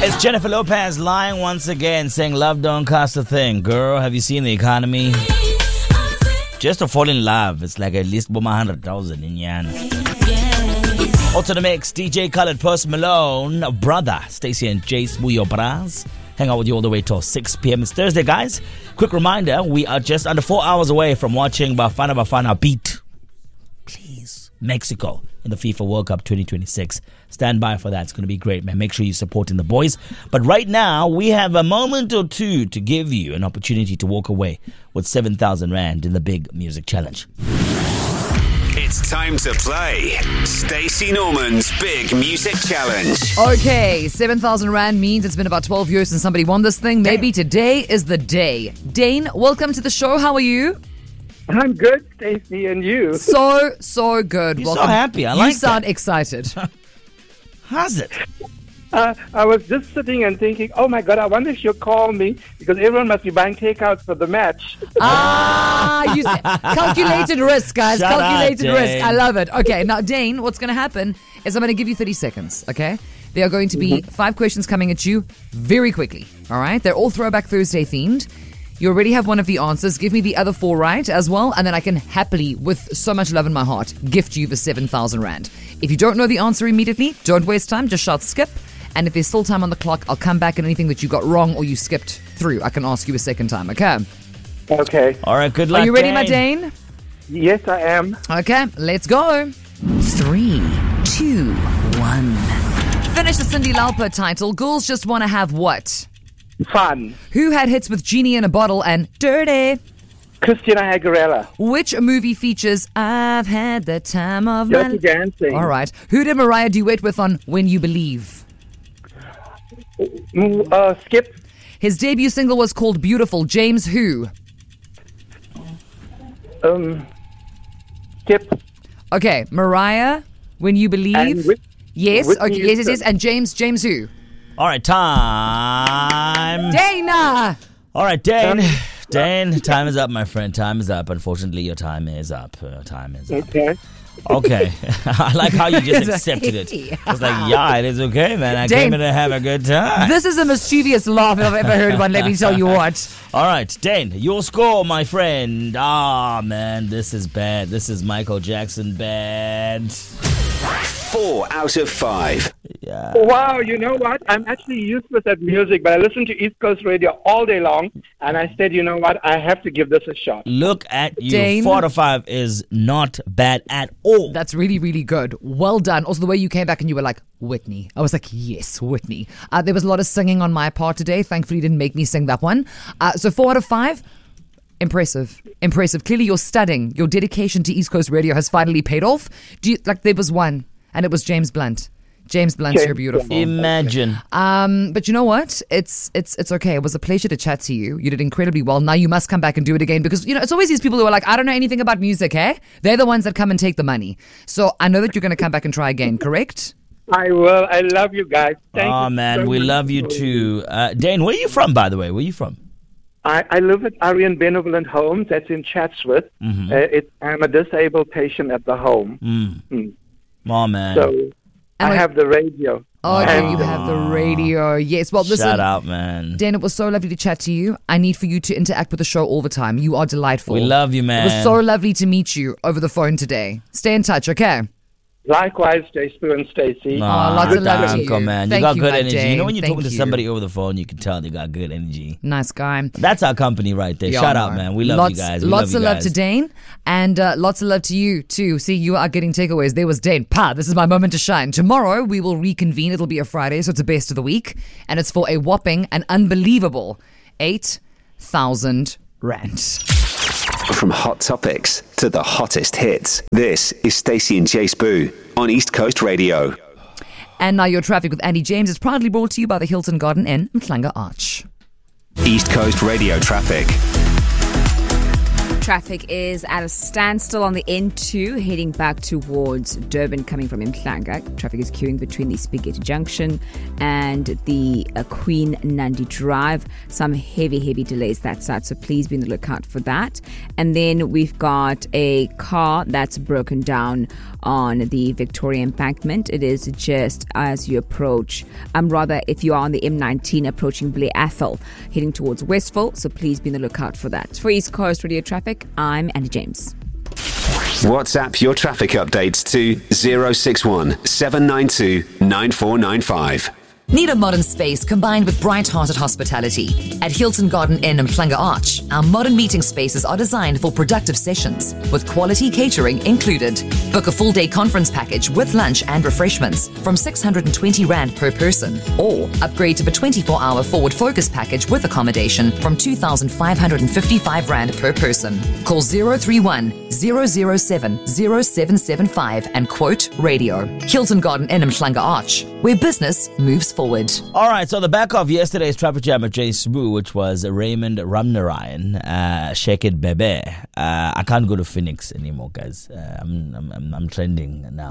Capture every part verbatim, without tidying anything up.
It's Jennifer Lopez lying once again, saying love don't cost a thing. Girl, have you seen the economy? Just to fall in love, it's like at least one hundred thousand in yen. Also the mix, D J Khaled, Post Malone, Brother, Stacey and Jace Buyo Braz. Hang out with you all the way till six p.m. It's Thursday, guys. Quick reminder, we are just under four hours away from watching Bafana Bafana beat, please, Mexico in the FIFA World Cup twenty twenty-six. Stand by for that. It's going to be great, man. Make sure you're supporting the boys. But right now, we have a moment or two to give you an opportunity to walk away with seven thousand rand in the big music challenge. It's time to play Stacey Norman's Big Music Challenge. Okay, seven thousand rand means it's been about twelve years since somebody won this thing. Maybe today is the day. Dane, welcome to the show. How are you? I'm good, Stacey, and you? So, so good. You're welcome. so happy. I you like You sound that. excited. How's it? Uh, I was just sitting and thinking, oh my God, I wonder if she'll call me because everyone must be buying takeouts for the match. Ah, you see, calculated risk, guys. Shut calculated up, risk. Dane. I love it. Okay, now, Dane, what's going to happen is I'm going to give you thirty seconds, okay? There are going to be Mm-hmm. five questions coming at you very quickly, all right? They're all Throwback Thursday themed. You already have one of the answers. Give me the other four right as well, and then I can happily, with so much love in my heart, gift you the seven thousand rand. If you don't know the answer immediately, don't waste time. Just shout skip. And if there's still time on the clock, I'll come back and anything that you got wrong or you skipped through, I can ask you a second time, okay? Okay. All right, good luck. Are you ready, Dane. my Dane? Yes, I am. Okay, let's go. Three, two, one. Finish the Cyndi Lauper title. Girls Just Want to Have What? Fun. Who had hits with Genie in a Bottle and Dirty? Christina Aguilera. Which movie features I've had the time of my Dirty Dancing. All right. Who did Mariah duet with on When You Believe? Mm, Uh, skip. His debut single was called Beautiful. James who? Um, skip. Okay, Mariah, When You Believe. And Whit- yes, Whitney okay, yes, yes, yes. Houston. And James, James who? All right, time. Dana! All right, Dane. Dane, time is up, my friend. Time is up. Unfortunately, your time is up. Uh, time is up. Okay. Okay. I like how you just accepted it. It's like, yeah, it is okay, man. I Dane. came here to have a good time. This is a mischievous laugh if I've ever heard one, let me tell you what. All right, Dane, your score, my friend. Ah, man, this is bad. This is Michael Jackson bad. Four out of five. Yeah. Wow, you know what? I'm actually useless at music, but I listen to East Coast Radio all day long, and I said, you know what? I have to give this a shot. Look at you. Dane. Four to five is not bad at all. That's really, really good. Well done. Also, the way you came back and you were like, Whitney. I was like, yes, Whitney. Uh, there was a lot of singing on my part today. Thankfully, you didn't make me sing that one. Uh, so four out of five. Impressive. Impressive. Clearly, your studying, your dedication to East Coast Radio has finally paid off. Do you, like, there was one, and it was James Blunt. James Blunt, James you're beautiful. Imagine. Um, but you know what? It's it's it's okay. It was a pleasure to chat to you. You did incredibly well. Now you must come back and do it again because you know it's always these people who are like, I don't know anything about music, eh? They're the ones that come and take the money. So I know that you're going to come back and try again. Correct? I will. I love you guys. Thank Oh, you man, so we much love you for- too. Uh, Dane, where are you from, by the way? Where are you from? I, I live at Aryan Benevolent Homes. That's in Chatsworth. Mm-hmm. Uh, it, I'm a disabled patient at the home. Mm. Mm. Oh, man. So And I like- have the radio. Okay, And, you have the radio. Yes. Well, listen. Shout out, man. Dan, it was so lovely to chat to you. I need for you to interact with the show all the time. You are delightful. We love you, man. It was so lovely to meet you over the phone today. Stay in touch, okay? Likewise, Stacey and Stacey. Nah, Oh, lots of love to Danko, you. man. Thank you got you, good my energy. You know Dane. when you're Thank talking to you. somebody over the phone, you can tell they got good energy. Nice guy. That's our company right there. Yeah, Shout I out, know. man. We love lots, you guys. We lots love you of love guys. to Dane, and uh, lots of love to you too. See, you are getting takeaways. There was Dane. Pa, this is my moment to shine. Tomorrow we will reconvene. It'll be a Friday, so it's a best of the week, and it's for a whopping and unbelievable eight thousand rand. From hot topics to the hottest hits, this is Stacey and Jace Boo on East Coast Radio. And now your traffic with Andy James is proudly brought to you by the Hilton Garden Inn, Mhlanga Arch. East Coast Radio traffic. Traffic is at a standstill on the N two heading back towards Durban coming from Mhlanga. Traffic is queuing between the Spaghetti Junction and the uh, Queen Nandi Drive. Some heavy, heavy delays that side, so please be on the lookout for that. And then we've got a car that's broken down on the Victoria Embankment. It is just as you approach, um, rather if you are on the M nineteen approaching Blair Athol heading towards Westville, so please be on the lookout for that. For East Coast Radio Traffic, I'm Andy James. WhatsApp your traffic updates to zero six one seven nine two nine four nine five. Need a modern space combined with bright-hearted hospitality? At Hilton Garden Inn and Mhlanga Arch, our modern meeting spaces are designed for productive sessions, with quality catering included. Book a full-day conference package with lunch and refreshments from six hundred twenty rand per person, or upgrade to the twenty-four hour forward focus package with accommodation from two thousand five hundred fifty-five rand per person. Call zero three one zero zero seven zero seven seven five and quote radio. Hilton Garden Inn and Mhlanga Arch, where business moves forward. All right, so the back of yesterday's traffic jam at J S B U, which was Raymond Ramnarayan, uh, Shake It Bebe. Uh, I can't go to Phoenix anymore, guys. Uh, I'm, I'm I'm trending now.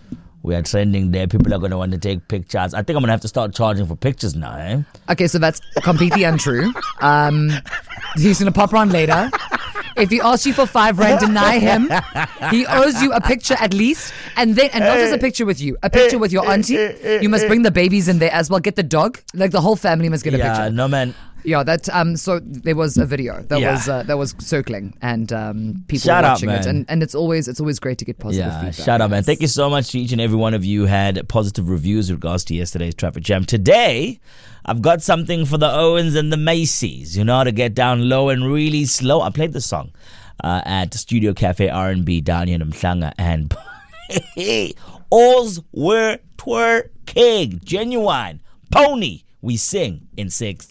We are trending there. People are going to want to take pictures. I think I'm going to have to start charging for pictures now, eh? Okay, so that's completely untrue. Um, he's going to pop around later. If he asks you for five rand, deny him. He owes you a picture at least, and then and not just a picture with you, a picture with your auntie. You must bring the babies in there as well. Get the dog. Like the whole family must get a yeah, picture. no man. Yeah, that um. So there was a video that Yeah. was uh, that was circling, and um, people Shout were out, watching it, man. and and it's always it's always great to get positive Yeah, feedback. shout out, man. Yes. Thank you so much to each and every one of you who had positive reviews with regards to yesterday's traffic jam. Today, I've got something for the Owens and the Macy's. You know how to get down low and really slow. I played the song uh, at Studio Cafe R and B down here in Mhlanga, and all's were twerking. Genuine. Pony. We sing in six.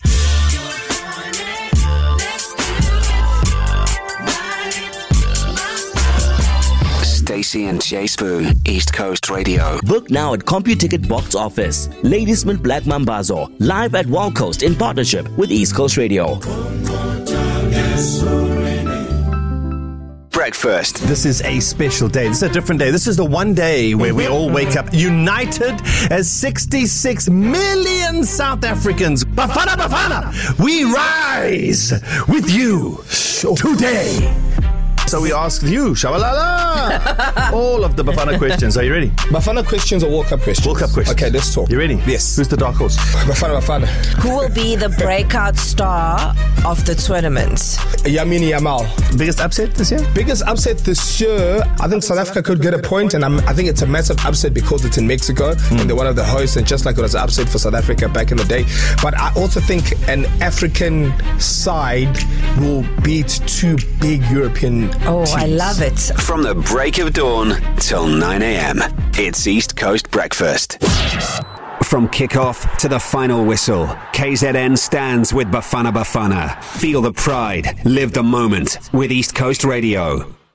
Stacey and J S B U, East Coast Radio. Book now at CompuTicket Box Office. Ladysmith Black Mambazo, live at Wild Coast in partnership with East Coast Radio. Breakfast. This is a special day. This is a different day. This is the one day where we all wake up united as sixty-six million South Africans. Bafana Bafana, we rise with you today. So we ask you, Shabalala, all of the Bafana questions. Are you ready? Bafana questions or World Cup questions? World Cup questions. Okay, let's talk. You ready? Yes. Who's the dark horse? Bafana Bafana. Who will be the breakout star of the tournament? Yamini Yamal. Biggest upset this year? Biggest upset this year, I think South Africa could get a point, and I'm, I think it's a massive upset because it's in Mexico, mm. and they're one of the hosts, and just like it was an upset for South Africa back in the day. But I also think an African side will beat two big European Oh, teams. I love it. From the break of dawn till nine a.m. It's East Coast Breakfast. From kickoff to the final whistle, K Z N stands with Bafana Bafana. Feel the pride, live the moment with East Coast Radio.